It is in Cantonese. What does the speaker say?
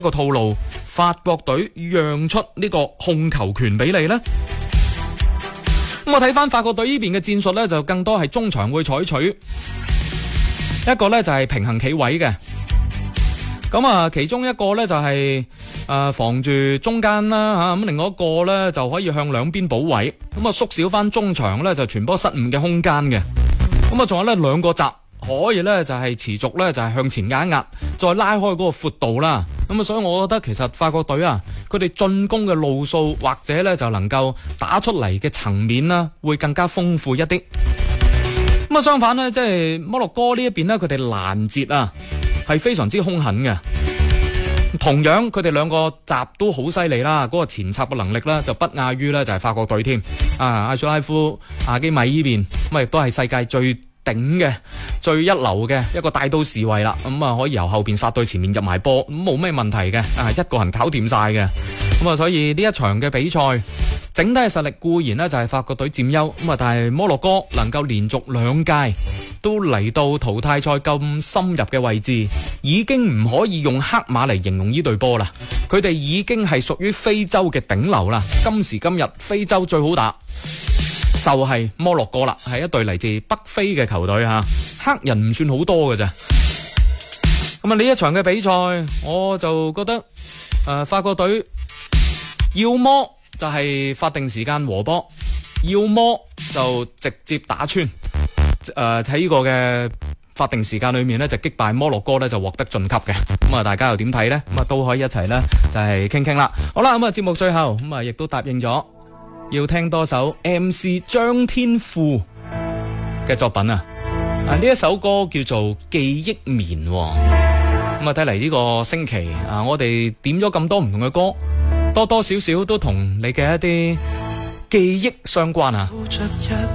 個套路，法國隊讓出呢個控球權俾你呢？咁我睇翻法國隊呢邊嘅戰術呢，就更多係中場會採取一個呢就係平衡企位嘅。咁啊，其中一個呢就係防住中間啦吓，咁另外一個呢就可以向兩邊補位，咁啊縮小翻中場呢就傳波失誤嘅空間嘅。咁啊，仲有呢兩個閘可以呢就係持續呢就係向前壓一壓，再拉開嗰個闊度啦。咁啊，所以我覺得其實法國隊啊，佢哋進攻嘅路數或者呢就能夠打出嚟嘅層面啦，會更加豐富一啲。咁啊，相反呢，即係摩洛哥呢一邊呢，佢哋攔截啊係非常之兇狠嘅。同樣佢哋兩個閘都好犀利啦，嗰個前插嘅能力啦就不亞於呢就係法國隊添。阿蘇拉夫、阿基米呢邊咁亦都係世界最頂嘅最一流嘅一個大刀侍衛啦，咁啊可以由後邊殺到前面入埋波，咁冇咩問題嘅，一個人搞掂晒嘅。咁啊，所以呢一場嘅比賽整體嘅實力固然呢就係法國隊佔優，咁啊但係摩洛哥能夠連續2屆都嚟到淘汰賽咁深入嘅位置，已經唔可以用黑馬嚟形容呢隊波啦。佢哋已經係屬於非洲嘅頂流啦。今時今日非洲最好打就係摩洛哥啦，係一隊嚟自北非嘅球隊吓，黑人唔算好多嘅咋。咁啊呢一場嘅比賽，我就覺得法國隊要麼就係法定時間和波，要麼就直接打穿。喺呢個嘅法定時間裏面呢，就擊敗摩洛哥呢，就獲得晉級嘅。咁啊，大家又點睇呢？咁啊都可以一齊呢，就係傾傾啦。好啦，咁啊節目最後咁啊，亦都答應咗要聽多首 MC 張天賦嘅作品啊！呢一首歌叫做《記憶棉》。咁啊，睇嚟呢個星期我哋點咗咁多唔同嘅歌，多多少少都同你嘅一啲記憶相關啊！